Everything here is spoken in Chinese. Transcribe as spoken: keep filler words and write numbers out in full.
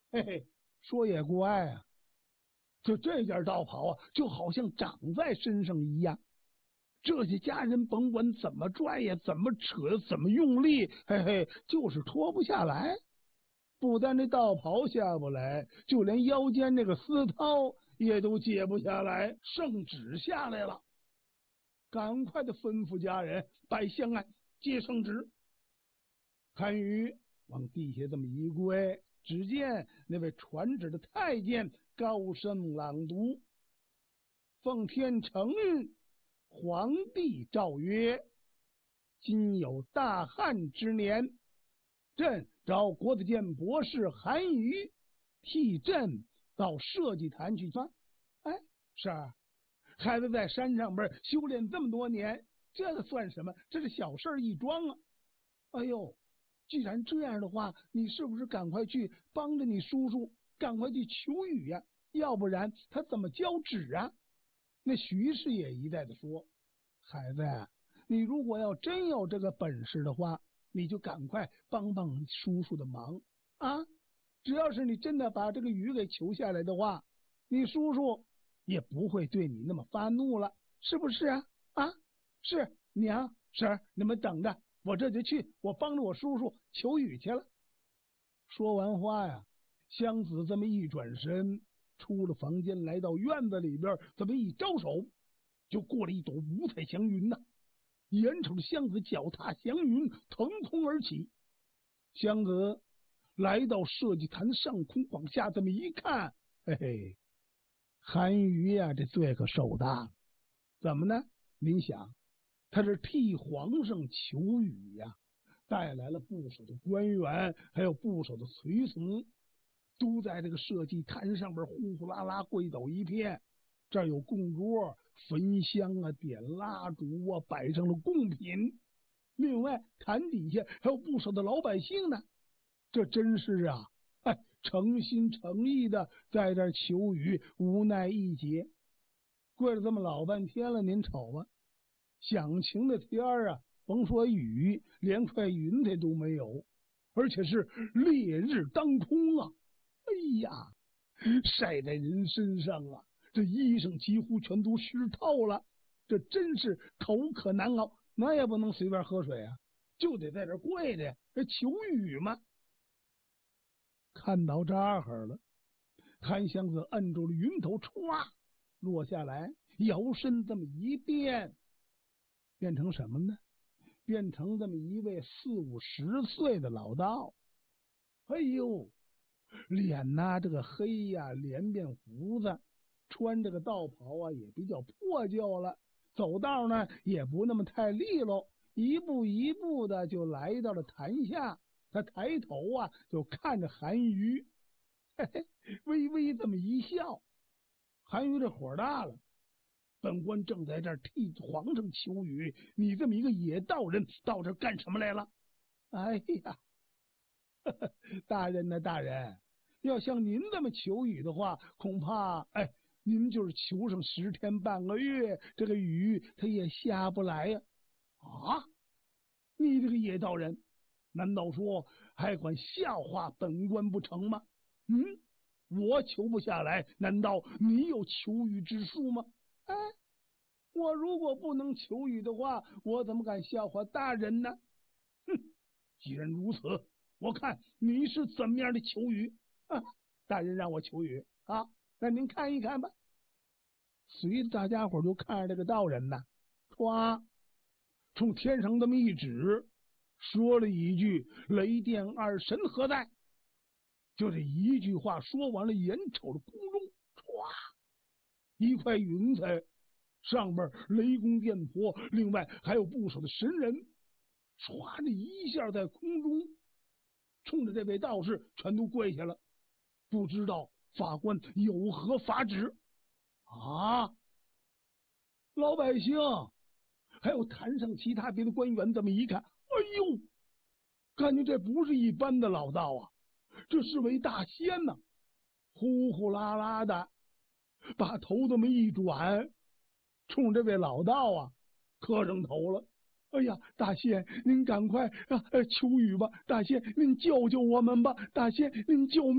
嘿嘿，说也怪啊，就这件道袍啊，就好像长在身上一样。这些家人甭管怎么拽呀，怎么扯，怎么用力，嘿嘿，就是脱不下来。不但这道袍下不来，就连腰间这个丝绦也都解不下来。圣旨下来了，赶快的吩咐家人摆香案，接圣旨。韩愈往地下这么一跪，只见那位传旨的太监高声朗读：奉天承运，皇帝诏曰：今有大旱之年，朕召国子监博士韩愈替朕到社稷坛去钻。哎，是儿，孩子在山上边修炼这么多年，这个算什么？这是小事一桩啊！哎呦，既然这样的话，你是不是赶快去帮着你叔叔，赶快去求雨呀、啊？要不然他怎么交旨啊？那徐氏也一再的说：“孩子呀，你如果要真有这个本事的话，你就赶快帮帮叔叔的忙啊！只要是你真的把这个雨给求下来的话，你叔叔也不会对你那么发怒了，是不是啊？啊，是娘婶儿，你们等着，我这就去，我帮着我叔叔求雨去了。”说完话呀，湘子这么一转身，出了房间，来到院子里边，这么一招手，就过了一朵五彩祥云呐、啊。眼瞅着湘子脚踏祥云腾空而起，湘子来到社稷坛上空，往下这么一看，嘿嘿，韩愈呀、啊，这罪可受大了。怎么呢？您想，他是替皇上求雨呀、啊，带来了不少的官员，还有不少的随从，都在这个社稷坛上边呼呼啦啦跪倒一片。这儿有供桌，焚香啊，点蜡烛啊，摆上了贡品。另外，坛底下还有不少的老百姓呢。这真是啊，哎，诚心诚意的在这儿求雨，无奈一劫。跪了这么老半天了，您瞅吧，响晴的天儿啊，甭说雨，连块云彩都没有，而且是烈日当空啊！哎呀，晒在人身上啊，这衣裳几乎全都湿透了，这真是口渴难熬，那也不能随便喝水啊，就得在这跪着这求雨嘛。看到这儿了，韩湘子摁住了云头，歘落下来，摇身这么一变，变成什么呢？变成这么一位四五十岁的老道。哎呦，脸呐、啊、这个黑呀、啊，连遍胡子，穿这个道袍啊也比较破旧了，走道呢也不那么太利落，一步一步的就来到了坛下。他抬头啊就看着韩愈，嘿嘿，微微这么一笑。韩愈这火大了，本官正在这儿替皇上求雨，你这么一个野道人到这儿干什么来了？哎呀，呵呵，大人呢，大人，要像您这么求雨的话，恐怕哎，您就是求上十天半个月，这个雨它也下不来呀！啊，你这个野道人，难道说还管笑话本官不成吗？嗯，我求不下来，难道你有求雨之术吗？哎，我如果不能求雨的话，我怎么敢笑话大人呢？哼，既然如此，我看你是怎么样的求雨啊？大人让我求雨啊，那您看一看吧。随着大家伙就看着这个道人呐，唰，冲天上这么一指，说了一句“雷电二神何在”。就这一句话说完了，眼瞅着空中唰一块云彩，上边雷公电婆，另外还有不少的神人，唰的一下在空中冲着这位道士全都跪下了，不知道法官有何法旨啊？老百姓还有坛上其他别的官员这么一看，哎呦，感觉这不是一般的老道啊，这是位大仙呐、啊！呼呼啦啦的把头这么一转，冲这位老道啊磕上头了。哎呀，大仙，您赶快啊求雨吧！大仙，您救救我们吧！大仙，您救命！